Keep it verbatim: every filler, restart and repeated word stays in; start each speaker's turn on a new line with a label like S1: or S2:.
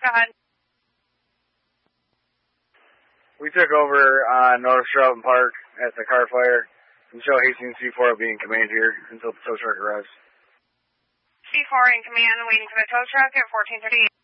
S1: Go ahead.
S2: We took over uh, North Stroughton Park at the car fire, and show Hastings C four will be in command here until the tow truck arrives.
S1: C four in command, waiting for the tow truck at fourteen thirty-eight.